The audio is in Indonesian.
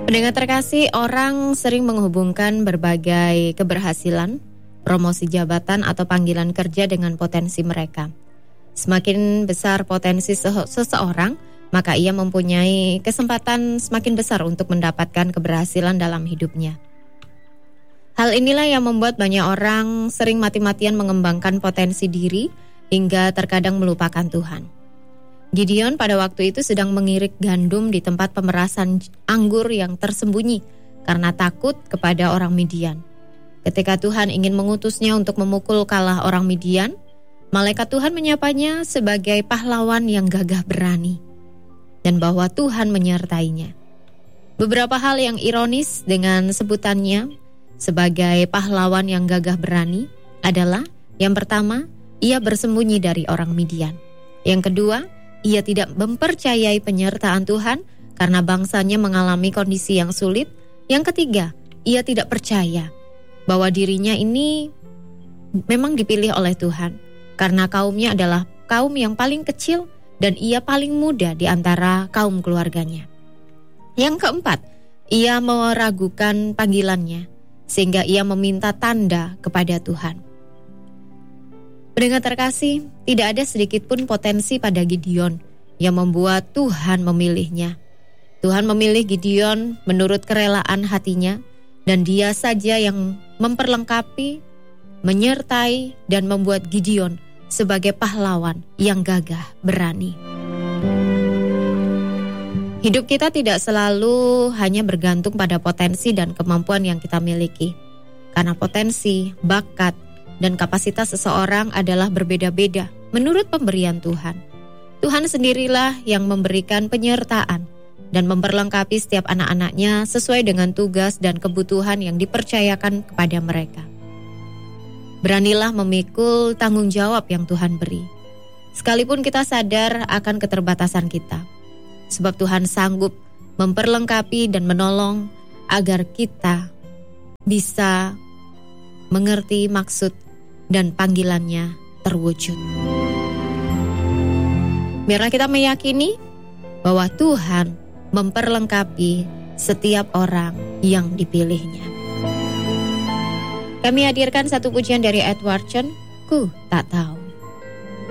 Pendengar terkasih, orang sering menghubungkan berbagai keberhasilan, promosi jabatan atau panggilan kerja dengan potensi mereka. Semakin besar potensi seseorang, maka ia mempunyai kesempatan semakin besar untuk mendapatkan keberhasilan dalam hidupnya. Hal inilah yang membuat banyak orang sering mati-matian mengembangkan potensi diri hingga terkadang melupakan Tuhan. Gideon pada waktu itu sedang mengirik gandum di tempat pemerasan anggur yang tersembunyi karena takut kepada orang Midian. Ketika Tuhan ingin mengutusnya untuk memukul kalah orang Midian, malaikat Tuhan menyapanya sebagai pahlawan yang gagah berani dan bahwa Tuhan menyertainya. Beberapa hal yang ironis dengan sebutannya sebagai pahlawan yang gagah berani adalah, yang pertama, ia bersembunyi dari orang Midian. Yang kedua, ia tidak mempercayai penyertaan Tuhan karena bangsanya mengalami kondisi yang sulit. Yang ketiga, ia tidak percaya bahwa dirinya ini memang dipilih oleh Tuhan karena kaumnya adalah kaum yang paling kecil dan ia paling muda di antara kaum keluarganya. Yang keempat, ia meragukan panggilannya sehingga ia meminta tanda kepada Tuhan. Pendengar terkasih, tidak ada sedikit pun potensi pada Gideon yang membuat Tuhan memilihnya. Tuhan memilih Gideon menurut kerelaan hatinya, dan dia saja yang memperlengkapi, menyertai, dan membuat Gideon sebagai pahlawan yang gagah berani. Hidup kita tidak selalu hanya bergantung pada potensi dan kemampuan yang kita miliki. Karena potensi, bakat, dan kapasitas seseorang adalah berbeda-beda menurut pemberian Tuhan. Tuhan sendirilah yang memberikan penyertaan dan memperlengkapi setiap anak-anaknya sesuai dengan tugas dan kebutuhan yang dipercayakan kepada mereka. Beranilah memikul tanggung jawab yang Tuhan beri. Sekalipun kita sadar akan keterbatasan kita, sebab Tuhan sanggup memperlengkapi dan menolong agar kita bisa mengerti maksud dan panggilannya terwujud. Biarlah kita meyakini bahwa Tuhan memperlengkapi setiap orang yang dipilihnya. Kami hadirkan satu pujian dari Edward Chen, Ku Tak Tahu.